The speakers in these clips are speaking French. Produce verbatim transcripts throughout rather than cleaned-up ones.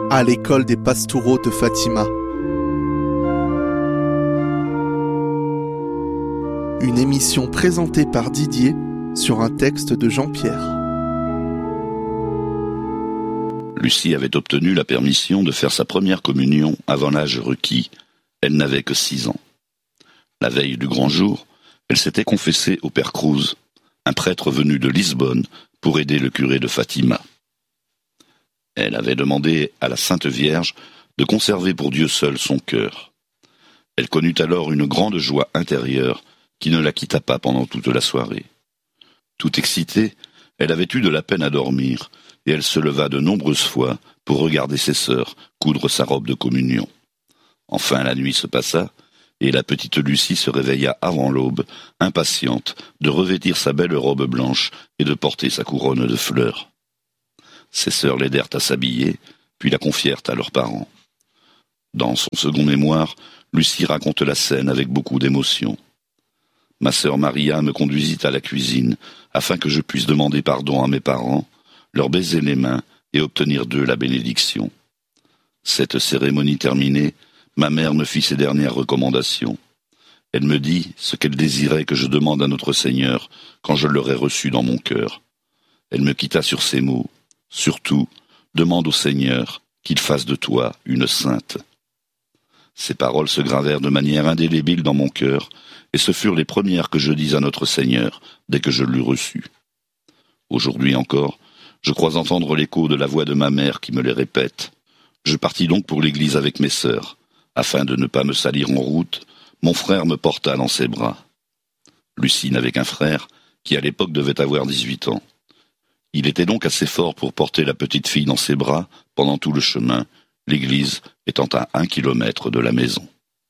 à l'école des Pastoureaux de Fatima. Une émission présentée par Didier sur un texte de Jean-Pierre. Lucie avait obtenu la permission de faire sa première communion avant l'âge requis. Elle n'avait que six ans. La veille du grand jour, elle s'était confessée au père Cruz, un prêtre venu de Lisbonne pour aider le curé de Fatima. Elle avait demandé à la Sainte Vierge de conserver pour Dieu seul son cœur. Elle connut alors une grande joie intérieure qui ne la quitta pas pendant toute la soirée. Tout excitée, elle avait eu de la peine à dormir, et elle se leva de nombreuses fois pour regarder ses sœurs coudre sa robe de communion. Enfin la nuit se passa, et la petite Lucie se réveilla avant l'aube, impatiente de revêtir sa belle robe blanche et de porter sa couronne de fleurs. Ses sœurs l'aidèrent à s'habiller, puis la confièrent à leurs parents. Dans son second mémoire, Lucie raconte la scène avec beaucoup d'émotion. Ma sœur Maria me conduisit à la cuisine, afin que je puisse demander pardon à mes parents, leur baiser les mains et obtenir d'eux la bénédiction. Cette cérémonie terminée, ma mère me fit ses dernières recommandations. Elle me dit ce qu'elle désirait que je demande à notre Seigneur quand je l'aurai reçu dans mon cœur. Elle me quitta sur ces mots. Surtout, demande au Seigneur qu'il fasse de toi une sainte. Ces paroles se gravèrent de manière indélébile dans mon cœur, et ce furent les premières que je dis à notre Seigneur dès que je l'eus reçu. Aujourd'hui encore, je crois entendre l'écho de la voix de ma mère qui me les répète. Je partis donc pour l'église avec mes sœurs. Afin de ne pas me salir en route, mon frère me porta dans ses bras. Lucie n'avait qu'un frère, qui à l'époque devait avoir dix-huit ans. Il était donc assez fort pour porter la petite fille dans ses bras pendant tout le chemin, l'église étant à un kilomètre de la maison.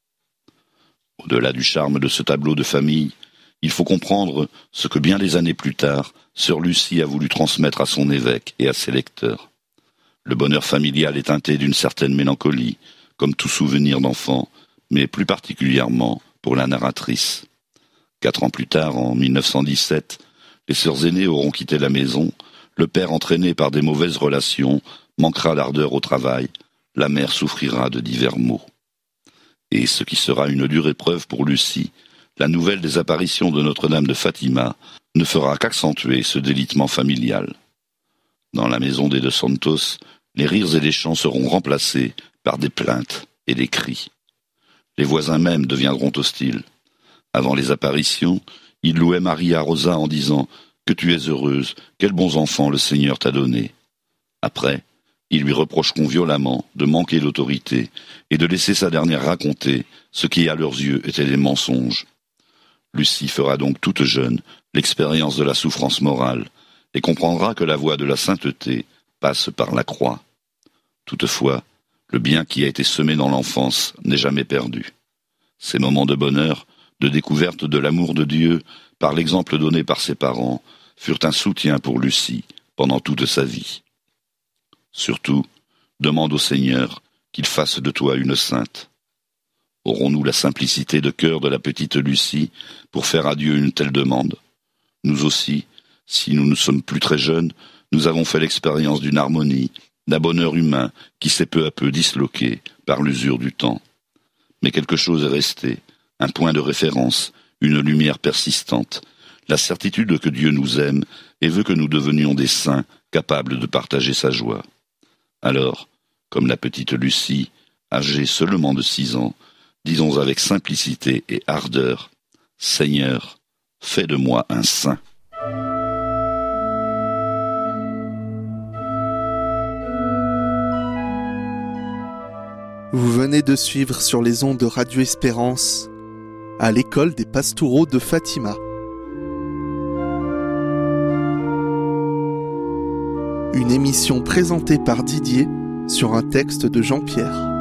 Au-delà du charme de ce tableau de famille, il faut comprendre ce que bien des années plus tard, sœur Lucie a voulu transmettre à son évêque et à ses lecteurs. Le bonheur familial est teinté d'une certaine mélancolie, comme tout souvenir d'enfant, mais plus particulièrement pour la narratrice. Quatre ans plus tard, en mille neuf cent dix-sept, les sœurs aînées auront quitté la maison, le père entraîné par des mauvaises relations manquera d'ardeur au travail, la mère souffrira de divers maux. Et ce qui sera une dure épreuve pour Lucie, la nouvelle des apparitions de Notre-Dame de Fatima ne fera qu'accentuer ce délitement familial. Dans la maison des Dos Santos, les rires et les chants seront remplacés par des plaintes et des cris. Les voisins même deviendront hostiles. Avant les apparitions, ils louaient Maria Rosa en disant « Que tu es heureuse, quels bons enfants le Seigneur t'a donnés ». Après, ils lui reprocheront violemment de manquer d'autorité et de laisser sa dernière raconter ce qui à leurs yeux étaient des mensonges. Lucie fera donc toute jeune l'expérience de la souffrance morale et comprendra que la voie de la sainteté passe par la croix. Toutefois, le bien qui a été semé dans l'enfance n'est jamais perdu. Ces moments de bonheur, de découverte de l'amour de Dieu, par l'exemple donné par ses parents, furent un soutien pour Lucie pendant toute sa vie. Surtout, demande au Seigneur qu'il fasse de toi une sainte. Aurons-nous la simplicité de cœur de la petite Lucie pour faire à Dieu une telle demande ? Nous aussi, si nous ne sommes plus très jeunes, nous avons fait l'expérience d'une harmonie, d'un bonheur humain qui s'est peu à peu disloqué par l'usure du temps. Mais quelque chose est resté, un point de référence, une lumière persistante, la certitude que Dieu nous aime et veut que nous devenions des saints capables de partager sa joie. Alors, comme la petite Lucie, âgée seulement de six ans, disons avec simplicité et ardeur, « Seigneur, fais de moi un saint ». Vous venez de suivre sur les ondes de Radio Espérance à l'école des Pastoureaux de Fatima. Une émission présentée par Didier sur un texte de Jean-Pierre.